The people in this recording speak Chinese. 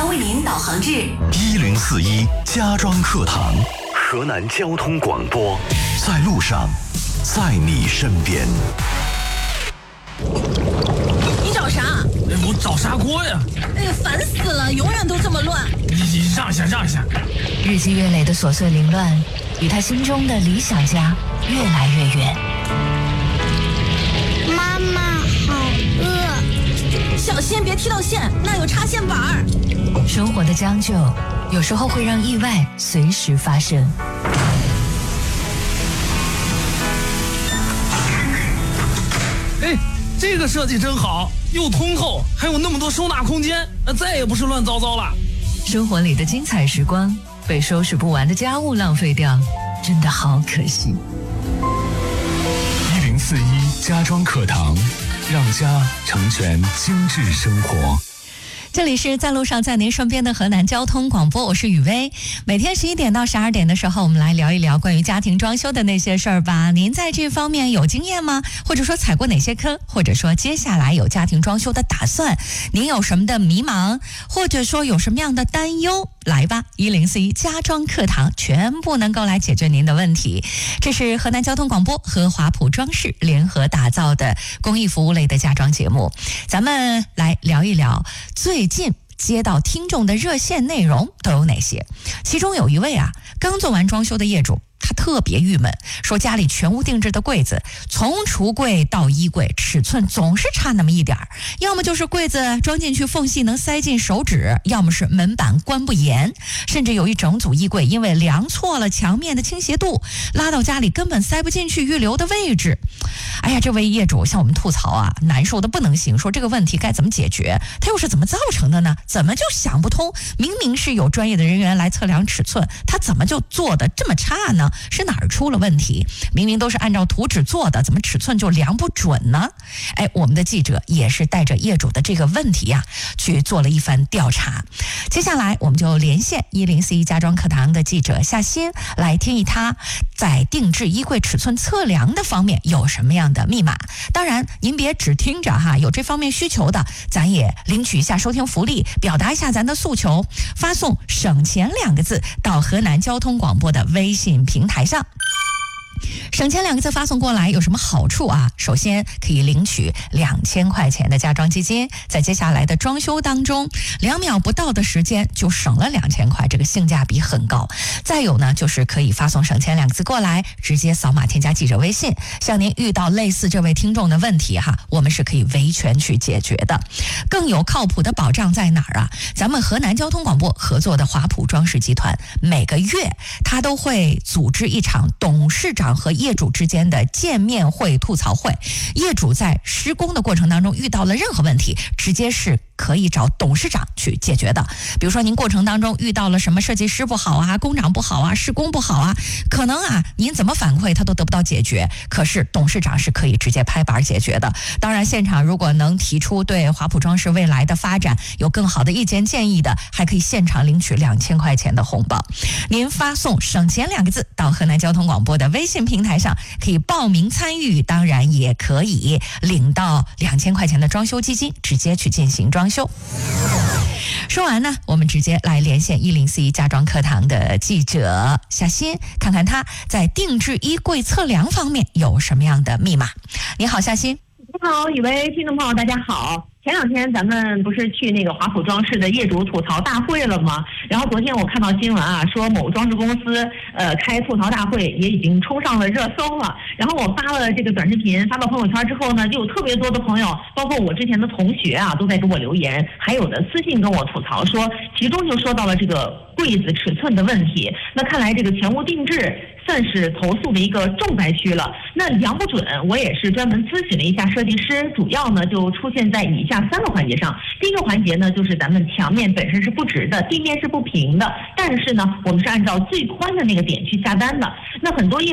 为您导航至 1041家装课堂，河南交通广播，在路上，在你身边。 你找啥？ 我找砂锅呀！ 哎呀，烦死了，永远都这么乱。 你让一下，让一下。 日积月累的琐碎凌乱，与他心中的理想家越来越远。 妈妈好饿， 小心别踢到线，那有插线板儿。 生活的将就，有时候会让意外随时发生。 哎，这个设计真好，又通透，还有那么多收纳空间，再也不是乱糟糟了。 生活里的精彩时光，被收拾不完的家务浪费掉，真的好可惜。 1041家装课堂，让家成全精致生活。 这里是在路上在您身边的河南交通广播，我是雨薇。每天11点到12点的时候，我们来聊一聊关于家庭装修的那些事儿吧。您在这方面有经验吗？或者说踩过哪些坑？或者说接下来有家庭装修的打算？您有什么的迷茫？或者说有什么样的担忧？来吧，1041家装课堂全部能够来解决您的问题。这是河南交通广播和华普装饰联合打造的公益服务类的家装节目。咱们来聊一聊最近接到听众的热线内容都有哪些。其中有一位刚做完装修的业主，他特别郁闷，说家里全屋定制的柜子，从橱柜到衣柜尺寸总是差那么一点儿，要么就是柜子装进去缝隙能塞进手指，要么是门板关不严，甚至有一整组衣柜因为量错了墙面的倾斜度，拉到家里根本塞不进去预留的位置。哎呀，这位业主向我们吐槽难受的不能行，说这个问题该怎么解决，他又是怎么造成的呢？怎么就想不通，明明是有专业的人员来测量尺寸，他怎么就做的这么差呢？是哪儿出了问题？明明都是按照图纸做的，怎么尺寸就量不准呢？我们的记者也是带着业主的这个问题去做了一番调查。接下来我们就连线1041家装课堂的记者夏欣，来听一他在定制衣柜尺寸测量的方面有什么样的密码。当然您别只听着有这方面需求的，咱也领取一下收听福利，表达一下咱的诉求，发送省钱2个字到河南交通广播的微信平台上。省钱2个字发送过来有什么好处首先可以领取2000块钱的家装基金，在接下来的装修当中2秒不到的时间就省了2000块，这个性价比很高。再有呢，就是可以发送省钱2个字过来，直接扫码添加记者微信。像您遇到类似这位听众的问题我们是可以维权去解决的。更有靠谱的保障在哪儿咱们河南交通广播合作的华普装饰集团，每个月他都会组织一场董事长和业主之间的见面会、吐槽会。业主在施工的过程当中遇到了任何问题，直接是可以找董事长去解决的。比如说您过程当中遇到了什么设计师不好工长不好施工不好可能您怎么反馈他都得不到解决，可是董事长是可以直接拍板解决的。当然现场如果能提出对华普装饰未来的发展有更好的意见建议的，还可以现场领取2000块钱的红包。您发送省钱2个字到河南交通广播的微信平台上，可以报名参与，当然也可以领到2000块钱的装修基金，直接去进行装修。说完呢，我们直接来连线1041家装课堂的记者夏欣，看看他在定制衣柜测量方面有什么样的密码。你好，夏欣。 你好，以为听众朋友大家好。前2天咱们不是去那个华普装饰的业主吐槽大会了吗？然后昨天我看到新闻说某装饰公司开吐槽大会也已经冲上了热搜了。然后我发了这个短视频发到朋友圈之后呢，就有特别多的朋友，包括我之前的同学都在给我留言，还有的私信跟我吐槽说，其中就说到了这个柜子尺寸的问题。那看来这个全屋定制算是投诉的一个重灾区了。那量不准，我也是专门咨询了一下设计师，主要呢就出现在以下3个环节上。第一个环节呢，就是咱们墙面本身是不直的，地面是不平的，但是呢我们是按照最宽的那个点去下单的。那很多业